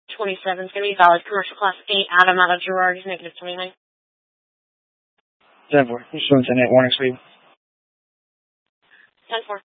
27 is going to be valid. Commercial class 8, Adam out of Girard, negative 29. 10-4. Showing 10-8, warning speed. 10-4.